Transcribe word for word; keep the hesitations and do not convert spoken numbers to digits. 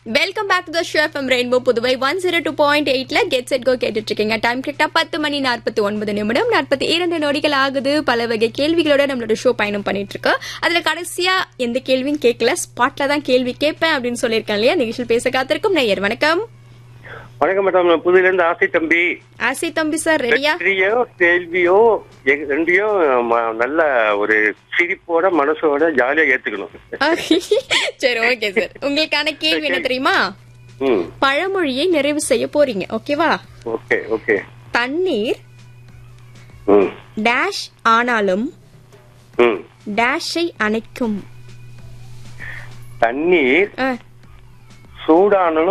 Welcome back to the show FM rainbow Puduvai one zero two point எயிட்ல get set go கேட்டுட்டு இருக்கீங்க. Time கரெக்டா பத்து மணி நாற்பத்தி ஒன்பது நிமிடம் நாற்பத்தி இரண்டு நொடிகள் ஆகுது. பல வகை கேள்விகளோட நம்மளோட ஷோ பயணம் பண்ணிட்டு இருக்கு. அதுல கடைசியா எந்த கேள்வியும் கேட்கல, ஸ்பாட்ல தான் கேள்வி கேட்பேன் அப்படின்னு சொல்லியிருக்கேன் இல்லையா. நிகழ்ச்சியில் பேச காத்திருக்கும் நேயர் வணக்கம். வணக்கம் மேடம், புதுல இருந்து ஆசை தம்பி. ஆசை தம்பி சார் ரெடியா? கேள்வியோ ரெண்டையும் நல்ல ஒரு சிரிப்போட மனசோட ஜாலியா ஏத்துக்கணும். சரி ஓகே சார். உங்களுக்கான கேள்வி என்ன தெரியுமா? பழமொழியை நிறைவு செய்ய போறீங்க, ஓகேவா? Okay okay. தண்ணீர் டேஷ் ஆனாலும் டேஷை அணைக்கும். தண்ணீர் சூடானாலும்